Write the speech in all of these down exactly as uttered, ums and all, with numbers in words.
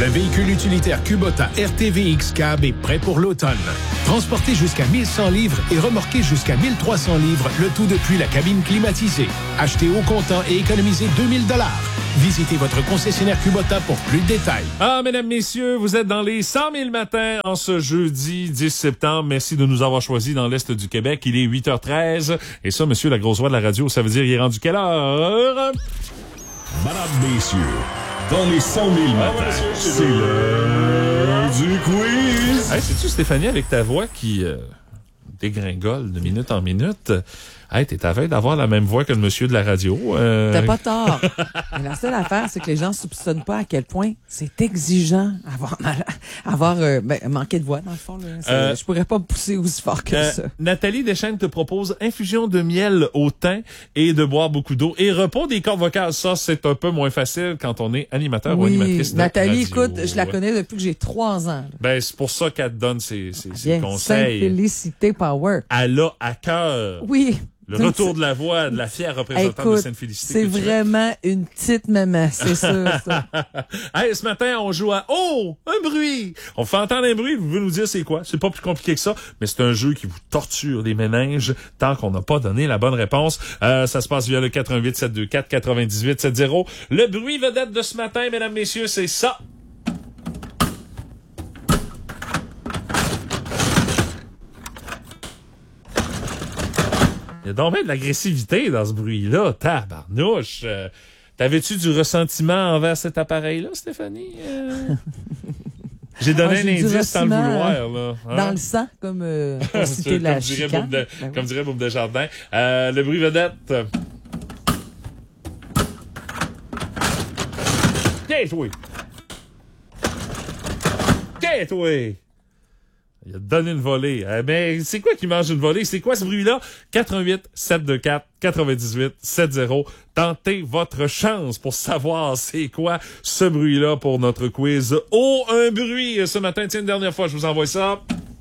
Le véhicule utilitaire Kubota R T V X Cab est prêt pour l'automne. Transporté jusqu'à mille cent livres et remorqué jusqu'à mille trois cents livres, le tout depuis la cabine climatisée. Achetez au comptant et économisez deux mille dollars. Visitez votre concessionnaire Kubota pour plus de détails. Ah, mesdames, messieurs, vous êtes dans les cent mille matins en ce jeudi dix septembre. Merci de nous avoir choisis dans l'Est du Québec. Il est huit heures treize. Et ça, monsieur, la grosse voix de la radio, ça veut dire il est rendu quelle heure? Madame, messieurs, dans les cent mille matins, ah, c'est l'heure du quiz. Hey, c'est-tu Stéphanie avec ta voix qui euh, dégringole de minute en minute? Hey, t'es à veille d'avoir la même voix que le monsieur de la radio. Euh... T'as pas tort. Mais la seule affaire, c'est que les gens soupçonnent pas à quel point c'est exigeant avoir mal, avoir euh, ben, manqué de voix, dans le fond. Là. Euh, je pourrais pas me pousser aussi fort que euh, ça. Nathalie Deschênes te propose infusion de miel au thym et de boire beaucoup d'eau. Et repos des cordes vocales, ça, c'est un peu moins facile quand on est animateur oui, ou animatrice de Nathalie, radio. écoute, je la connais depuis que j'ai trois ans. Là. Ben, c'est pour ça qu'elle te donne ses, ses, ses Bien, conseils. Sainte-Félicité Power. Elle a à cœur. Oui. Le retour de la voix de la fière représentante Écoute, de Sainte-Félicité. C'est vraiment une petite maman, c'est sûr, ça. Hey, ce matin, on joue à « Oh! Un bruit! » On fait entendre un bruit, vous pouvez nous dire c'est quoi. C'est pas plus compliqué que ça, mais c'est un jeu qui vous torture les méninges tant qu'on n'a pas donné la bonne réponse. Euh, ça se passe via le quatre un huit sept deux quatre neuf huit sept zéro. Le bruit vedette de ce matin, mesdames, messieurs, c'est ça. Il y a donc même de l'agressivité dans ce bruit-là. Tabarnouche! Euh, T'avais-tu du ressentiment envers cet appareil-là, Stéphanie? Euh... J'ai donné ah, un indice sans le vouloir. Là. Hein? Dans le sang, comme euh, pour citer la comme dirait chicane. Bob de, ben comme dirait Bob Desjardins. Euh, le bruit vedette. Tais-toi! Tais-toi! Il a donné une volée. Eh ben, c'est quoi qui mange une volée? C'est quoi ce bruit-là? quatre un huit sept deux quatre neuf huit sept zéro. Tentez votre chance pour savoir c'est quoi ce bruit-là pour notre quiz. Oh, un bruit! Ce matin, tiens, une dernière fois, je vous envoie ça.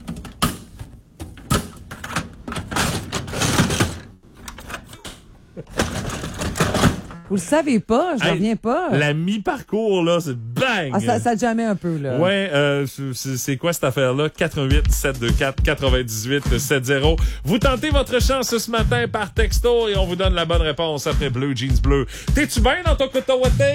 Vous le savez pas, je hey, reviens pas. La mi-parcours, là, c'est bang! Ah, ça, ça jamais un peu, là. Ouais, euh, c'est, c'est quoi cette affaire-là? quatre un huit sept deux quatre neuf huit sept zéro. Vous tentez votre chance ce matin par texto et on vous donne la bonne réponse après Bleu Jeans Bleu. T'es-tu bien dans ton coton ouaté?